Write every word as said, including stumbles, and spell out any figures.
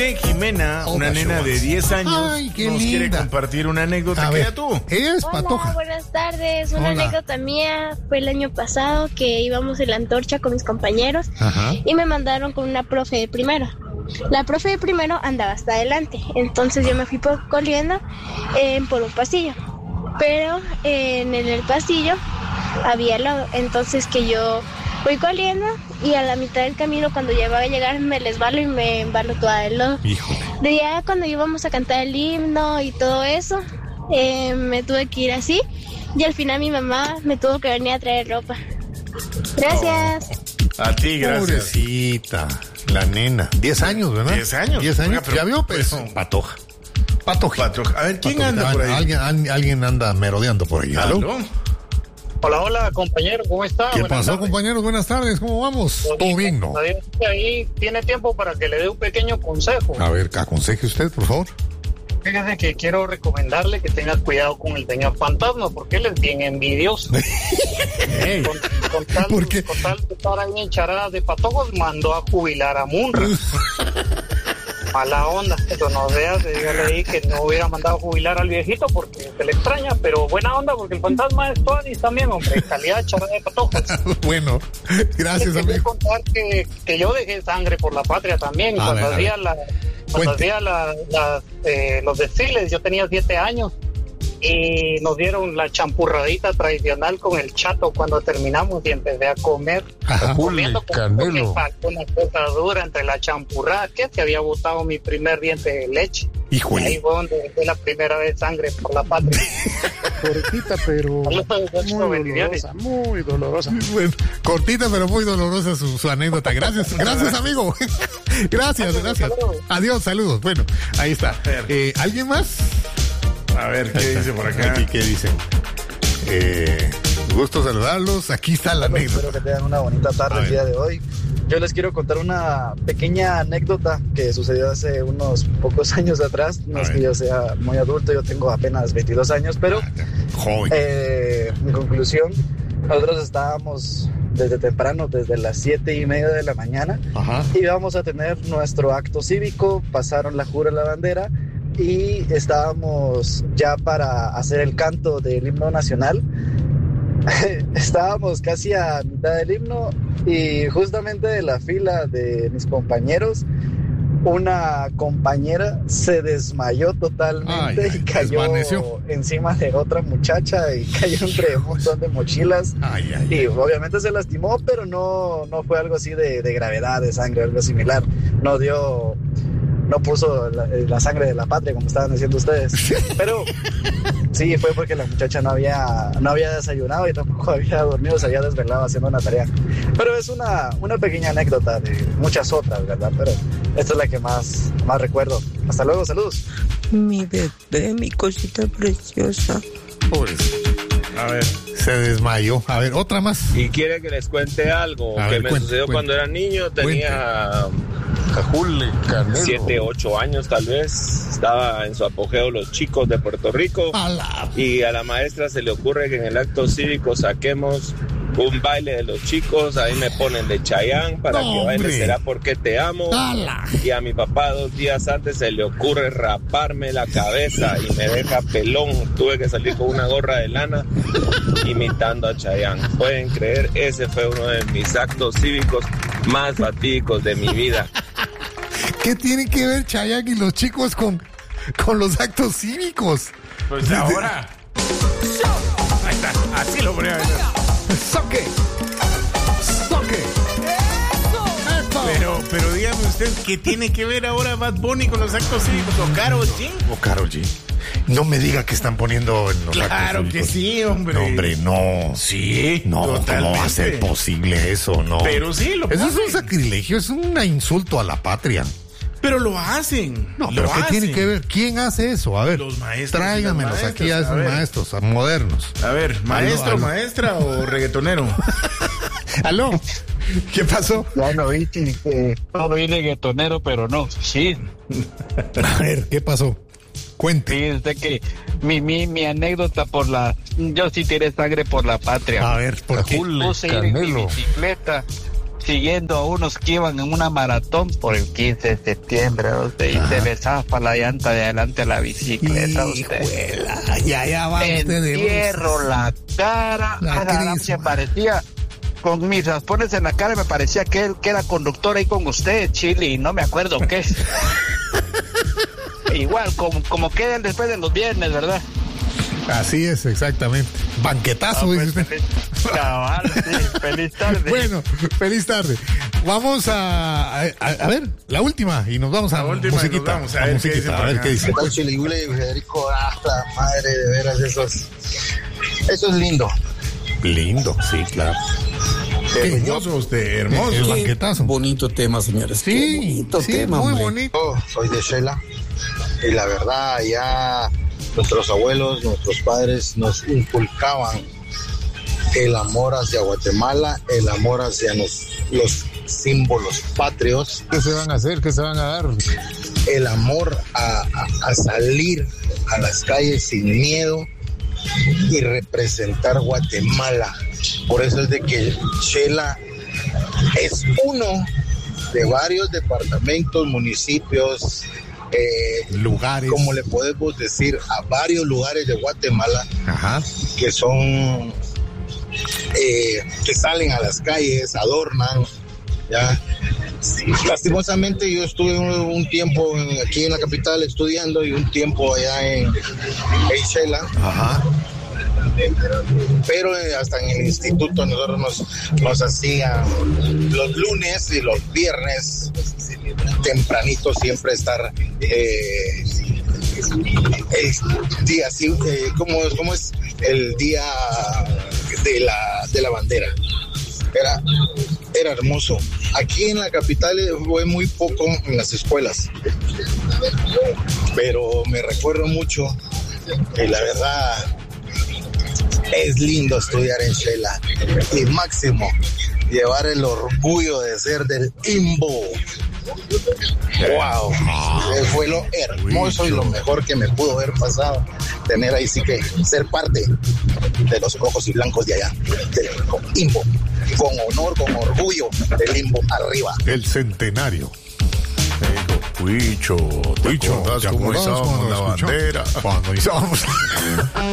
que Jimena, Oh, una nena de diez años, Ay, qué nos linda. quiere compartir una anécdota. A que ver, ya tú. ella es Hola, patoja. buenas tardes. Una Hola. anécdota mía fue el año pasado que íbamos en la antorcha con mis compañeros Ajá. y me mandaron con una profe de primero. La profe de primero andaba hasta adelante, entonces yo me fui por, corriendo eh, por un pasillo, pero eh, en el pasillo había lodo, entonces que yo voy corriendo y a la mitad del camino cuando ya iba a llegar me resbalo y me embalo toda el lodo. Híjole. De ya cuando íbamos a cantar el himno y todo eso, eh, me tuve que ir así y al final mi mamá me tuvo que venir a traer ropa. Gracias. A ti, gracias. Pobrecita, la nena. Diez años, ¿verdad? Diez años. Diez años. Oiga, pero- ya vio, pues, pero- patoja. Patoja. Patoja. A ver, ¿quién Patoja. anda por ahí? Alguien, alguien- alguien anda merodeando por ahí. ¿Aló? ¿Aló? Hola, hola, compañero, ¿cómo está? ¿Qué Buenas pasó, tardes. compañeros? Buenas tardes, ¿cómo vamos? ¿Todo bien, no? Adiós. Ahí tiene tiempo para que le dé un pequeño consejo. A ver, aconseje usted, por favor. Fíjese que quiero recomendarle que tenga cuidado con el señor fantasma, porque él es bien envidioso. Hey. Con, con tal, ¿Por qué? con tal de estar ahí en charadas de patojos, mandó a jubilar a Munra. Mala onda, pero no veas, yo le dije que no hubiera mandado a jubilar al viejito porque se le extraña, pero buena onda porque el fantasma es Tuanis también, hombre, calidad de charada de patojos. Bueno, gracias, Les quería amigo. contar que, que yo dejé sangre por la patria también. Y A cuando ver, a hacía, ver. la, cuando Cuente. hacía la, la, eh, los desfiles, yo tenía siete años y nos dieron la champurradita tradicional con el chato cuando terminamos y empecé a comer. Ajá. Comiendo con Canelo. me faltó una cosa dura entre la champurrada, que se había botado mi primer diente de leche. Ahí Híjole. fue donde dejé la primera vez sangre por la patria. Cortita, pero muy Bendiciones. dolorosa, muy dolorosa. Bueno, cortita, pero muy dolorosa su, su anécdota. Gracias, gracias, amigo. Gracias, gracias. Adiós, saludos. Bueno, ahí está. Eh, ¿Alguien más? A ver, ¿qué dice por acá? Aquí, ¿qué dicen? Eh, gusto saludarlos. Aquí está la Espero anécdota. que tengan una bonita A tarde ver. el día de hoy. Yo les quiero contar una pequeña anécdota que sucedió hace unos pocos años atrás. No A es ver. que yo sea muy adulto, yo tengo apenas veintidós años, pero Joven. eh, en conclusión, nosotros estábamos desde temprano, desde las siete y media de la mañana, Ajá. y vamos a tener nuestro acto cívico. Pasaron la jura de la bandera y estábamos ya para hacer el canto del himno nacional. Estábamos casi a mitad del himno y justamente de la fila de mis compañeros, una compañera se desmayó totalmente Ay, ay, y cayó desvaneció. encima de otra muchacha y cayó entre un montón de mochilas. Ay, ay. Y obviamente se lastimó, pero no, no fue algo así de, de gravedad, de sangre, algo similar. No dio, no puso la, la sangre de la patria, como estaban diciendo ustedes. Pero sí, fue porque la muchacha no había, no había desayunado y tampoco había dormido, se había desvelado haciendo una tarea. Pero es una, una pequeña anécdota de muchas otras, ¿verdad? Pero esta es la que más, más recuerdo. Hasta luego, saludos. Mi bebé, mi cosita preciosa. Pobrecito. A ver. Se desmayó. A ver, otra más. Y quiere que les cuente algo A que ver, me cuente, sucedió cuente. cuando era niño. Tenía Cajule, Canelo. siete, ocho años tal vez. Estaba en su apogeo los chicos de Puerto Rico. A la- Y a la maestra se le ocurre que en el acto cívico saquemos un baile de los chicos. Ahí me ponen de Chayanne para No, que baile hombre. Será Porque Te Amo. ¡Hala! Y a mi papá dos días antes se le ocurre raparme la cabeza y me deja pelón. Tuve que salir con una gorra de lana imitando a Chayanne. Pueden creer, ese fue uno de mis actos cívicos más fatídicos de mi vida. ¿Qué tiene que ver Chayanne y los chicos con, con los actos cívicos? Pues ahora. Ahí está. Así lo ponía. ¡Soque! ¡Soque! ¡Eso! Pero, pero dígame usted, ¿qué tiene que ver ahora Bad Bunny con los actos cívicos? ¿O Karol G? O Karol G. No me diga que están poniendo en los Claro actos que cívicos. sí, hombre. No, hombre, no. Sí, No, ¿cómo totalmente. va a ser posible eso? No. Pero sí, lo Eso es un ponen. sacrilegio, es un insulto a la patria. Pero lo hacen. No, lo pero ¿qué hacen. tiene que ver? ¿Quién hace eso? A ver, Los maestros y tráigamelos las aquí a maestras, esos a ver. maestros a modernos. A ver, maestro, aló. maestra o reggaetonero. ¿Aló? ¿Qué pasó? Ya no viste que todo viene reggaetonero, pero no. Sí, A ver, ¿qué pasó? Cuente. fíjate que mi, mi, mi anécdota por la... Yo sí tiré sangre por la patria. A ver, ¿por qué? Puse ir en mi bicicleta persiguiendo a unos que iban en una maratón por el quince de septiembre, usted, y se besaba para la llanta de adelante a la bicicleta, usted. Hijuela, ya, ya va usted de Entierro la cara, La a la gran crisma. se parecía, con mis raspones en la cara me parecía que él que era conductor ahí con usted, Chili, y no me acuerdo qué. Igual, como, como quedan después de los viernes, ¿verdad? Así es, exactamente. Banquetazo, Ah, pues, dice usted. feliz, cabal, sí, feliz tarde. Bueno, feliz tarde. Vamos a, a, a ver, la última y nos vamos a La última y nos musiquita. vamos a a ver musiquita, qué dicen a por ver acá. qué dice. ¿Qué tal, Chiligule y Federico? Ah, la madre, de veras, eso es, eso es lindo. Lindo, sí, claro. Hermoso usted, hermoso. El banquetazo. Bonito tema, señores. Qué Sí, bonito sí, tema, muy hombre. bonito. Yo soy de Shela y la verdad ya nuestros abuelos, nuestros padres nos inculcaban el amor hacia Guatemala, el amor hacia nos- los símbolos patrios, ¿Qué se van a hacer? ¿Qué se van a dar? el amor a, a- a salir a las calles sin miedo y representar Guatemala. Por eso es de que Shela es uno de varios departamentos, municipios, eh, Lugares. como le podemos decir, a varios lugares de Guatemala Ajá. que son, eh, que salen a las calles, adornan, ya. Lastimosamente yo estuve un, un tiempo en- aquí en la capital estudiando y un tiempo allá en, en Shela, Ajá. pero eh, hasta en el instituto nosotros nos, nos hacían los lunes y los viernes tempranito siempre estar eh, el día así, eh, ¿cómo, es- cómo es el día de la, de la bandera? Era, era hermoso. Aquí en la capital eh, fue muy poco en las escuelas, pero me recuerdo mucho y la verdad es lindo estudiar en Shela y máximo llevar el orgullo de ser del Imbo. Wow, Eh, fue lo hermoso y lo mejor que me pudo haber pasado, tener ahí sí que ser parte de los rojos y blancos de allá, del Imbo, con honor, con orgullo del Imbo arriba. El centenario. Huicho, ¿te Huicho, acordás ¿te cómo acordás izábamos cuando la escuchamos? bandera? Cuando izábamos.